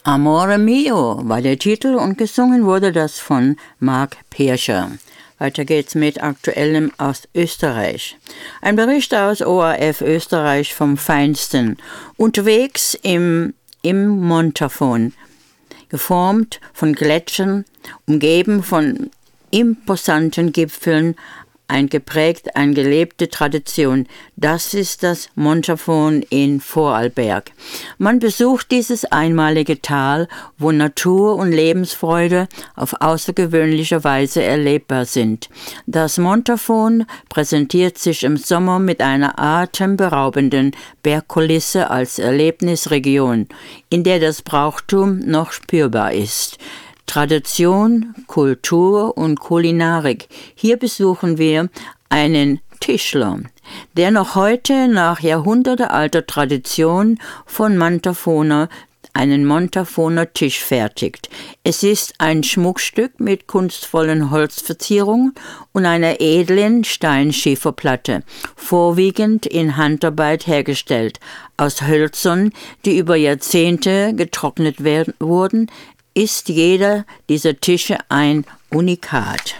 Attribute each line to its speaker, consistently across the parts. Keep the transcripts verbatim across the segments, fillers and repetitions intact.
Speaker 1: Amore Mio war der Titel und gesungen wurde das von Mark Pirscher. Weiter geht's mit Aktuellem aus Österreich. Ein Bericht aus O R F Österreich vom Feinsten. Unterwegs im, im Montafon, geformt von Gletschern, umgeben von imposanten Gipfeln, eingeprägt, eine gelebte Tradition. Das ist das Montafon in Vorarlberg. Man besucht dieses einmalige Tal, wo Natur und Lebensfreude auf außergewöhnliche Weise erlebbar sind. Das Montafon präsentiert sich im Sommer mit einer atemberaubenden Bergkulisse als Erlebnisregion, in der das Brauchtum noch spürbar ist. Tradition, Kultur und Kulinarik. Hier besuchen wir einen Tischler, der noch heute nach jahrhundertealter Tradition von Montafoner einen Montafoner Tisch fertigt. Es ist ein Schmuckstück mit kunstvollen Holzverzierungen und einer edlen Steinschieferplatte, vorwiegend in Handarbeit hergestellt, aus Hölzern, die über Jahrzehnte getrocknet werden, wurden, ist jeder dieser Tische ein Unikat.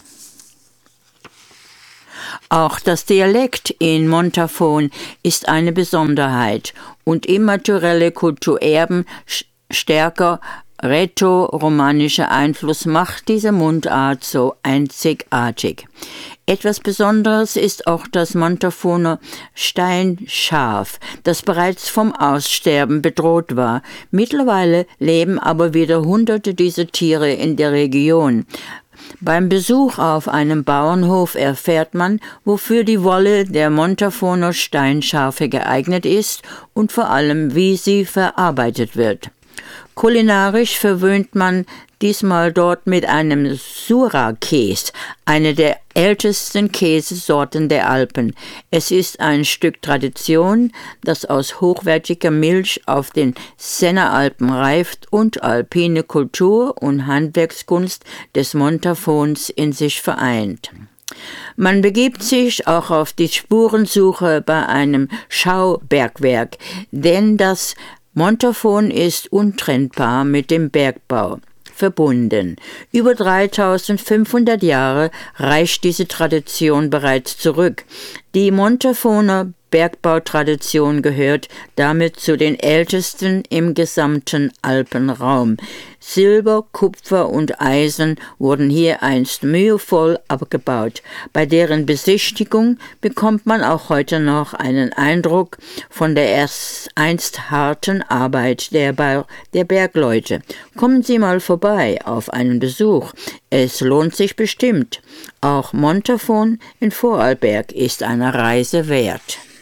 Speaker 1: Auch das Dialekt in Montafon ist eine Besonderheit und immaterielle Kulturerben stärker rätoromanischer Einfluss macht diese Mundart so einzigartig. Etwas Besonderes ist auch das Montafoner Steinschaf, das bereits vom Aussterben bedroht war. Mittlerweile leben aber wieder Hunderte dieser Tiere in der Region. Beim Besuch auf einem Bauernhof erfährt man, wofür die Wolle der Montafoner Steinschafe geeignet ist und vor allem, wie sie verarbeitet wird. Kulinarisch verwöhnt man diesmal dort mit einem Sura-Käse, eine der ältesten Käsesorten der Alpen. Es ist ein Stück Tradition, das aus hochwertiger Milch auf den Senneralpen reift und alpine Kultur und Handwerkskunst des Montafons in sich vereint. Man begibt sich auch auf die Spurensuche bei einem Schaubergwerk, denn das Montafon ist untrennbar mit dem Bergbau verbunden. Über dreitausendfünfhundert Jahre reicht diese Tradition bereits zurück. Die Montafoner Bergbautradition gehört damit zu den ältesten im gesamten Alpenraum. Silber, Kupfer und Eisen wurden hier einst mühevoll abgebaut. Bei deren Besichtigung bekommt man auch heute noch einen Eindruck von der erst einst harten Arbeit der, ba- der Bergleute. Kommen Sie mal vorbei auf einen Besuch. Es lohnt sich bestimmt. Auch Montafon in Vorarlberg ist eine Reise wert.